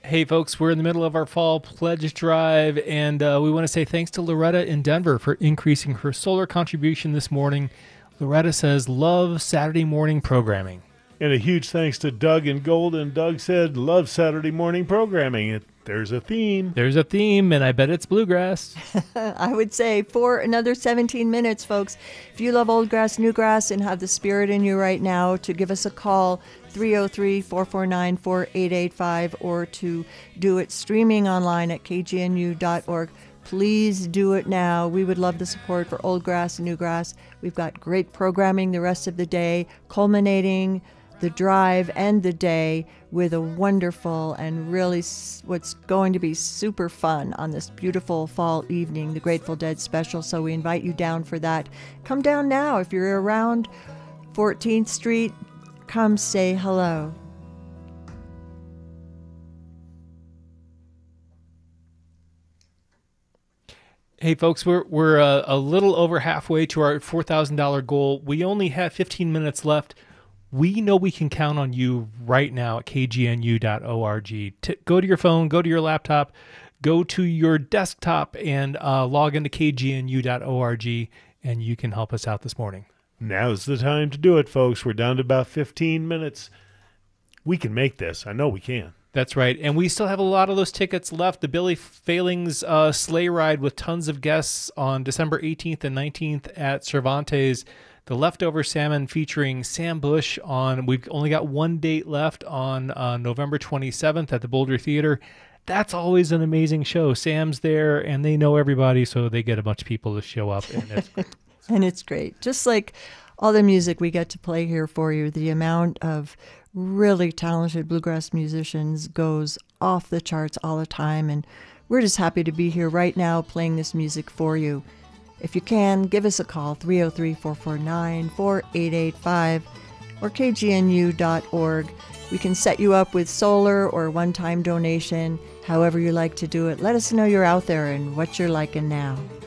Hey, folks, we're in the middle of our fall pledge drive, and we want to say thanks to Loretta in Denver for increasing her solar contribution this morning. Loretta says, love Saturday morning programming. And a huge thanks to Doug in Golden. Doug said, love Saturday morning programming. There's a theme. There's a theme, and I bet it's bluegrass. I would say for another 17 minutes, folks. If you love old grass, new grass, and have the spirit in you right now, to give us a call, 303-449-4885, or to do it streaming online at kgnu.org. Please do it now. We would love the support for old grass and new grass. We've got great programming the rest of the day, culminating the drive and the day with a wonderful and really what's going to be super fun on this beautiful fall evening, the Grateful Dead special. So we invite you down for that. Come down now. If you're around 14th Street, come say hello. Hey, folks, we're a little over halfway to our $4,000 goal. We only have 15 minutes left. We know we can count on you right now at kgnu.org. Go to your phone, go to your laptop, go to your desktop, and log into kgnu.org, and you can help us out this morning. Now's the time to do it, folks. We're down to about 15 minutes. We can make this. I know we can. That's right. And we still have a lot of those tickets left. The Billy Failings sleigh ride with tons of guests on December 18th and 19th at Cervantes. The Leftover Salmon featuring Sam Bush we've only got one date left on November 27th at the Boulder Theater. That's always an amazing show. Sam's there and they know everybody, so they get a bunch of people to show up. And it's great. And it's great. Just like all the music we get to play here for you, the amount of really talented bluegrass musicians goes off the charts all the time. And we're just happy to be here right now playing this music for you. If you can, give us a call, 303-449-4885 or kgnu.org. We can set you up with solar or one-time donation, however you like to do it. Let us know you're out there and what you're liking now.